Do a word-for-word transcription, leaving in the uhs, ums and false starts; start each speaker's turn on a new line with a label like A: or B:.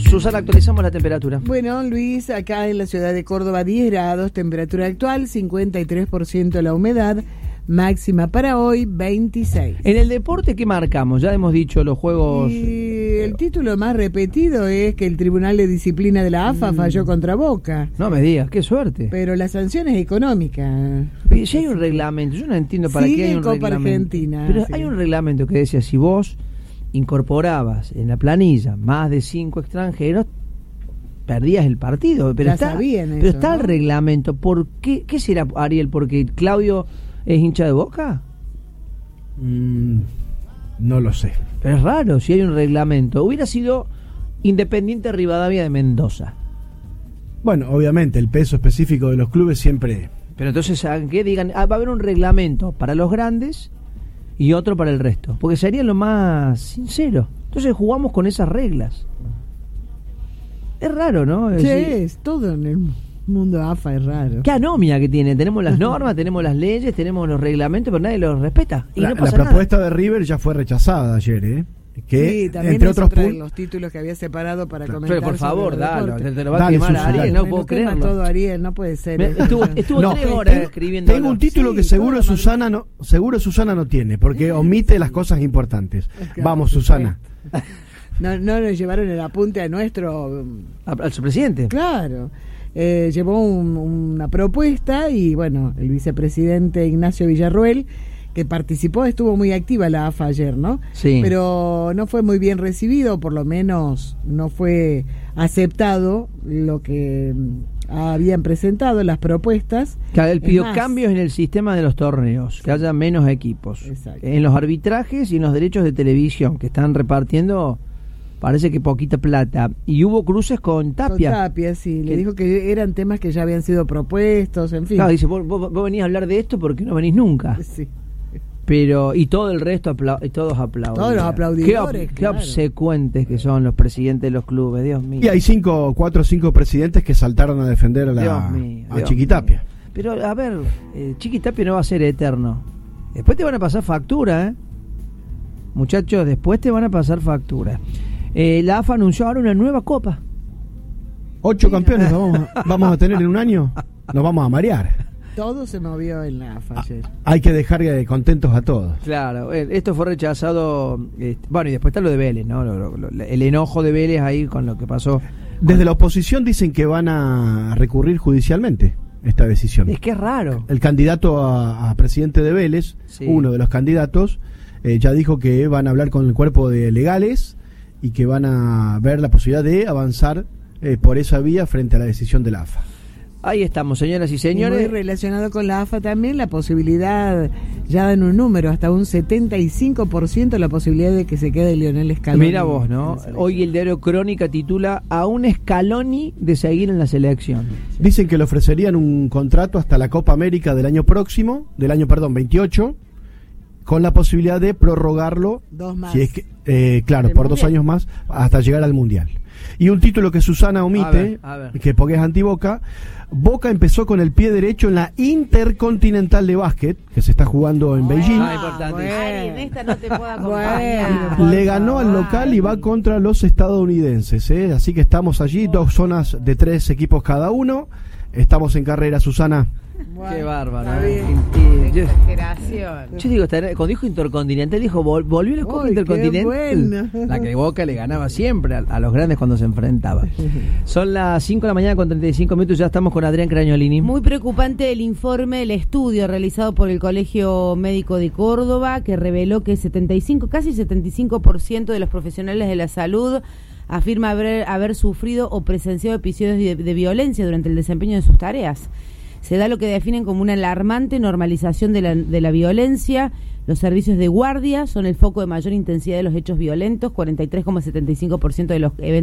A: Susana, actualizamos la temperatura.
B: Bueno, Luis, acá en la ciudad de Córdoba diez grados, temperatura actual, cincuenta y tres por ciento la humedad, máxima para hoy veintiséis.
A: En el deporte, ¿qué marcamos? Ya hemos dicho los juegos...
B: Y el título más repetido es que el Tribunal de Disciplina de la A F A mm. falló contra Boca.
A: No me digas, qué suerte.
B: Pero la sanción es económica.
A: Si hay un reglamento, yo no entiendo para
B: Sigue
A: qué hay un
B: Copa
A: reglamento.
B: Argentina,
A: pero
B: sí.
A: Hay un reglamento que decía, si vos incorporabas en la planilla más de cinco extranjeros, perdías el partido. Pero
B: ya
A: está,
B: sabían
A: pero
B: eso,
A: está
B: ¿no?
A: el reglamento. ¿Por qué? ¿Qué será, Ariel? ¿Porque Claudio es hincha de Boca?
C: Mm, no lo sé.
A: Pero es raro, si hay un reglamento. Hubiera sido Independiente Rivadavia de Mendoza.
C: Bueno, obviamente, el peso específico de los clubes siempre...
A: Pero entonces, ¿saben qué? Digan, ah, va a haber un reglamento para los grandes y otro para el resto. Porque sería lo más sincero. Entonces jugamos con esas reglas. Es raro, ¿no? Es
B: Sí,
A: decir,
B: es todo en el mundo A F A, es raro.
A: qué anomia que tiene. Tenemos las normas, tenemos las leyes, tenemos los reglamentos, pero nadie los respeta. Y
C: la,
A: no pasa
C: la propuesta
A: nada.
C: de River ya fue rechazada ayer, ¿eh? Que,
B: Sí, también
C: entre
B: es
C: otros
B: otro de
C: puntos...
B: los títulos que había separado para
C: Claro.
B: comentar.
A: Pero por favor,
B: sobre el
A: dalo,
B: deporte.
A: te, te lo va
C: Dale,
A: a quemar a
C: Susana.
A: Ariel, no
B: Me
A: puedo
B: lo quema
A: creerlo.
B: todo, Ariel, no puede ser.
A: Me- estuvo estuvo
C: No,
A: tres horas escribiendo.
C: Tengo un título
B: Sí,
C: que seguro
B: toda la
C: Susana no seguro Susana no tiene, porque omite las cosas importantes.
B: Claro,
C: Vamos, Susana.
B: No, no nos llevaron el apunte a nuestro...
A: Al, al subpresidente.
B: Claro, eh, llevó un- una propuesta y bueno, el vicepresidente Ignacio Villarruel, que participó, estuvo muy activa la A F A ayer, ¿no?
A: Sí.
B: Pero no fue muy bien recibido, por lo menos no fue aceptado lo que mm, habían presentado, las propuestas.
A: Claro, él
B: Es
A: pidió
B: más,
A: cambios en el sistema de los torneos, que haya menos equipos.
B: Exacto.
A: En los arbitrajes y en los derechos de televisión, que están repartiendo, parece que poquita plata. Y hubo cruces con Tapia.
B: Con Tapia, sí, le
A: Que-
B: dijo que eran temas que ya habían sido propuestos, en fin.
A: Claro, dice, vos, vos, vos venís a hablar de esto porque no venís nunca.
B: Sí.
A: Pero, y todo el resto, apla y todos aplauden.
B: Todos los aplaudidores,
A: Qué, ob- qué
B: claro.
A: obsecuentes que son los presidentes de los clubes, Dios mío.
C: Y hay cinco, cuatro o cinco presidentes que saltaron a defender a, la,
A: Dios mío,
C: a
A: Dios
C: Chiquitapia.
A: mío. Pero, a ver, eh, Chiquitapia no va a ser eterno. Después te van a pasar factura, ¿eh? Muchachos, después te van a pasar factura. Eh, la A F A anunció ahora una nueva copa.
C: Ocho campeones vamos, a- vamos a tener en un año. Nos vamos a marear.
B: Todo se movió en la A F A ayer.
C: Hay que dejar eh, contentos a todos.
A: Claro, eh, esto fue rechazado. Eh, bueno, y después está lo de Vélez, ¿no? Lo- lo- lo- el enojo de Vélez ahí con lo que pasó.
C: Desde la oposición dicen que van a recurrir judicialmente esta decisión.
A: Es que es raro.
C: El candidato a, a presidente de Vélez,
A: Sí.
C: uno de los candidatos, eh, ya dijo que van a hablar con el cuerpo de legales y que van a ver la posibilidad de avanzar eh, por esa vía frente a la decisión de la A F A.
A: Ahí estamos, señoras y
B: Y
A: señores.
B: muy relacionado con la A F A también, la posibilidad, ya dan un número, hasta un setenta y cinco por ciento la posibilidad de que se quede Lionel Scaloni.
A: Mira vos, ¿no? Hoy el diario Crónica titula a un Scaloni de seguir en la selección.
C: Dicen que le ofrecerían un contrato hasta la Copa América del año próximo, del año, perdón, veintiocho, con la posibilidad de prorrogarlo,
B: Dos más.
C: si es que, eh, claro,
B: ¿El
C: por dos
B: Mundial?
C: años más, hasta llegar al Mundial. Y un título que Susana omite,
A: A ver, a ver.
C: que porque es anti-Boca, Boca empezó con el pie derecho en la Intercontinental de Básquet, que se está jugando en Beijing.
A: Ah, importante.
B: bueno.
D: Ari, en esta no te puedo acompañar.
B: Bueno,
C: Le
B: por
C: ganó al
B: favor.
C: local y va contra los estadounidenses, ¿eh? Así que estamos allí, dos zonas de tres equipos cada uno. Estamos en carrera, Susana.
B: Bueno,
A: Qué bárbaro.
B: está
A: ¿eh?
B: bien.
A: Y- y- yo,
D: Exageración.
A: yo digo, estará- cuando dijo Intercontinental, dijo, vol- volvió la Copa
B: Uy, qué
A: Intercontinental.
B: bueno.
A: La que Boca le ganaba siempre a, a los grandes cuando se enfrentaba. Son las cinco de la mañana con treinta y cinco minutos, ya estamos con Adrián Crañolini.
D: Muy preocupante el informe, el estudio realizado por el Colegio Médico de Córdoba, que reveló que setenta y cinco, casi setenta y cinco por ciento de los profesionales de la salud afirma haber, haber sufrido o presenciado episodios de, de violencia durante el desempeño de sus tareas. Se da lo que definen como una alarmante normalización de la, de la violencia. Los servicios de guardia son el foco de mayor intensidad de los hechos violentos, cuarenta y tres coma setenta y cinco por ciento de los eventos